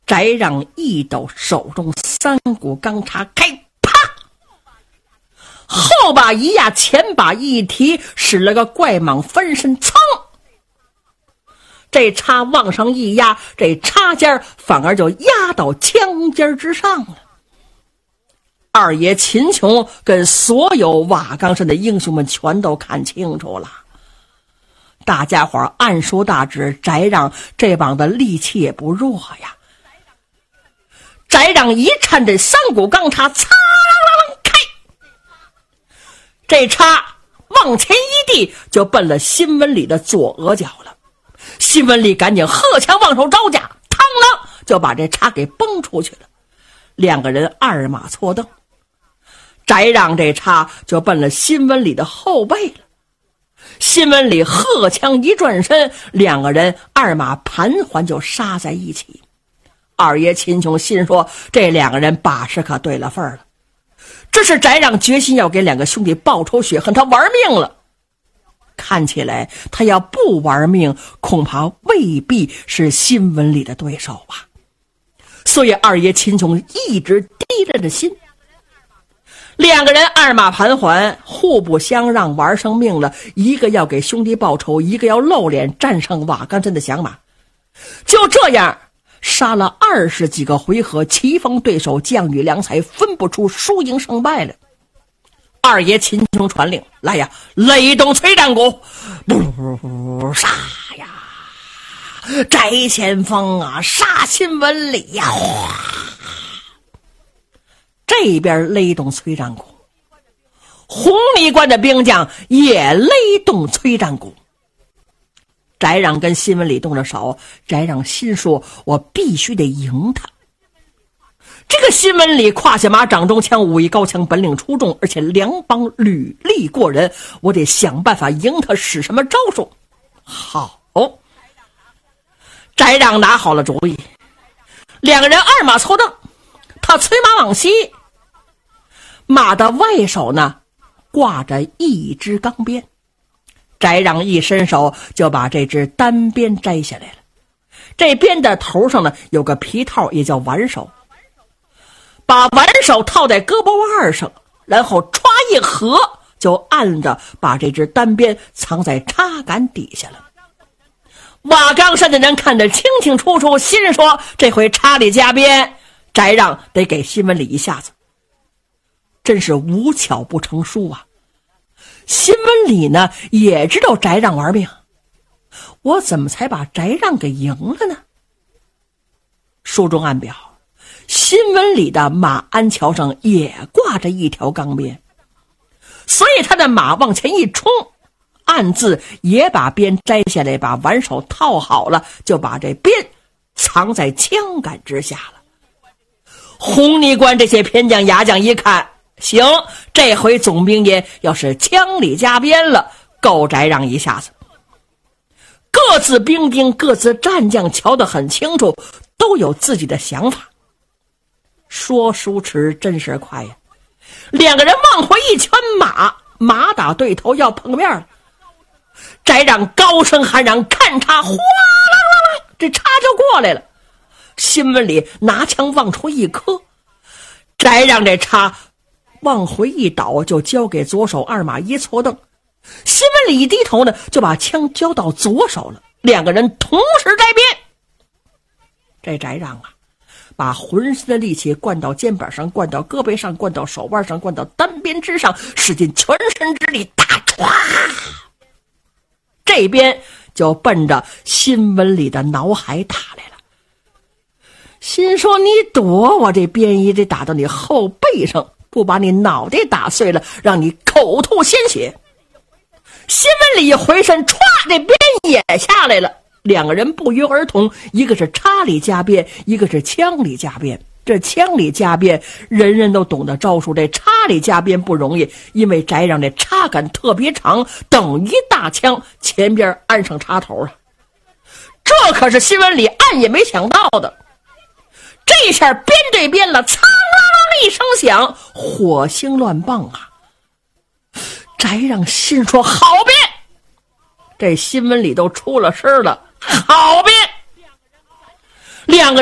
翟让一抖手中三股钢叉，开啪，后把一压，前把一提，使了个怪蟒翻身，噌，这叉往上一压，这叉尖反而就压到枪尖之上了。二爷秦琼跟所有瓦岗山的英雄们全都看清楚了，大家伙暗说大指，翟让这帮的力气也不弱呀。翟让一颤，这三股钢叉擦开，这叉往前一递，就奔了辛文礼的左额角了。辛文礼赶紧喝枪望手招架，嘡啷就把这叉给崩出去了。两个人二马错蹬，翟让这叉就奔了辛文礼的后背了。辛文礼喝枪一转身，两个人二马盘桓就杀在一起。二爷秦琼心说，这两个人把式可对了份了。这是翟让决心要给两个兄弟报仇雪恨，他玩命了。看起来他要不玩命，恐怕未必是辛文礼的对手吧。所以二爷秦琼一直提着心。两个人二马盘桓，互不相让，玩生命了，一个要给兄弟报仇，一个要露脸战胜瓦岗镇的响马。就这样杀了20几个回合，棋逢对手，将与良才，分不出输赢胜败了。二爷秦琼传令，来呀，雷动催战鼓，不杀呀，翟先锋啊，杀辛文礼呀！这边雷动催战鼓，红泥关的兵将也雷动催战鼓。翟让跟辛文礼动了手，翟让心说，我必须得赢他。这个辛文礼胯下马，掌中枪，武艺高强，本领出众，而且良帮履历过人，我得想办法赢他，使什么招数？好，翟让拿好了主意。两个人二马错蹬，他催马往西，马的外手呢挂着一支钢鞭。翟让一伸手就把这只单鞭摘下来了，这鞭的头上呢有个皮套，也叫挽手，把挽手套在胳膊腕上，然后歘一合，就按着把这只单鞭藏在插杆底下了。瓦岗山的人看得清清楚楚，心说这回插里加鞭，翟让得给辛文礼一下子。真是无巧不成书啊。辛文礼呢也知道翟让玩命，我怎么才把翟让给赢了呢？书中暗表，辛文礼的马鞍桥上也挂着一条钢鞭，所以他的马往前一冲，暗自也把鞭摘下来，把挽手套好了，就把这鞭藏在枪杆之下了。红泥关这些偏将牙将一看，行，这回总兵爷要是枪里加鞭了，够翟让一下子。各自兵丁，各自战将瞧得很清楚，都有自己的想法。说书迟，真是快呀！两个人往回一圈马打对头要碰面了。翟让高声喊嚷，看叉，哗啦啦啦，这叉就过来了。辛文礼拿枪往出一磕，翟让这叉往回一倒，就交给左手，二马一错蹬。辛文礼一低头呢，就把枪交到左手了。两个人同时摘鞭。这翟让啊，把浑身的力气灌到肩膀上，灌到胳膊上，灌到手腕上，灌到单鞭之上，使尽全身之力，大唰，这边就奔着辛文礼的脑海打来了。心说，你躲，我这鞭一得打到你后背上，不把你脑袋打碎了，让你口吐鲜血。辛文礼一回身，歘，这鞭也下来了。两个人不约而同，一个是叉里加鞭，一个是枪里加鞭。这枪里加鞭人人都懂得招数，这叉里加鞭不容易，因为翟让这叉杆特别长，等于大枪，前边安上插头啊。这可是辛文礼暗也没想到的。这下鞭对鞭了，苍啷啷一声响，火星乱棒啊！翟让心说，好鞭！这辛文礼都出了声了，好鞭！两个